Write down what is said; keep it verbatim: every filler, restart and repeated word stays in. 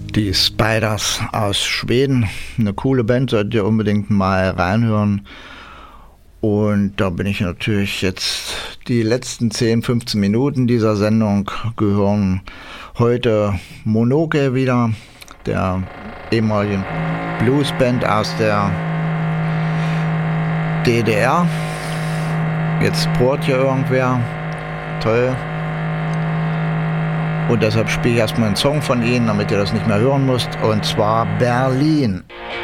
Die Spiders aus Schweden, eine coole Band, solltet ihr unbedingt mal reinhören. Und da bin ich natürlich jetzt, die letzten zehn, fünfzehn Minuten dieser Sendung gehören heute Monoke wieder, der ehemaligen Bluesband aus der D D R. Jetzt bohrt hier irgendwer, toll. Und deshalb spiele ich erstmal einen Song von ihnen, damit ihr das nicht mehr hören müsst, und zwar Berlin.